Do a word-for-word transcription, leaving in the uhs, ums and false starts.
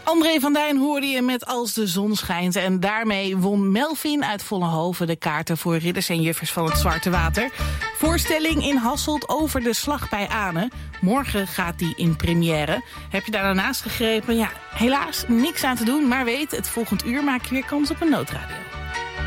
André van Duin hoorde je met Als de zon schijnt. En daarmee won Melvin uit Vollenhoven de kaarten voor Ridders en Juffers van het Zwarte Water. Voorstelling in Hasselt over de slag bij Aane. Morgen gaat die in première. Heb je daar daarnaast gegrepen? Ja, helaas niks aan te doen. Maar weet, het volgend uur maak je weer kans op een noodradio.